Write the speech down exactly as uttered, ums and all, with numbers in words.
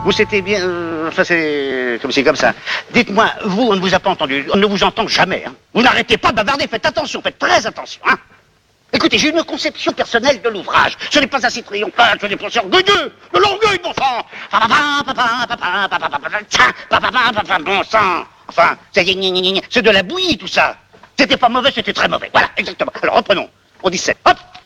Vous, c'était bien... Euh, enfin, c'est comme c'est comme ça. Dites-moi, vous, on ne vous a pas entendu. On ne vous entend jamais. Hein. Vous n'arrêtez pas de bavarder. Faites attention, faites très attention. Hein. Écoutez, j'ai une conception personnelle de l'ouvrage. Ce n'est pas assez triomphal, ce n'est pas assez orgueilleux. De l'orgueil, bon sang. Bon sang. Enfin, c'est de la bouillie, tout ça. C'était pas mauvais, c'était très mauvais. Voilà, exactement. Alors, reprenons. On dit sept. Hop.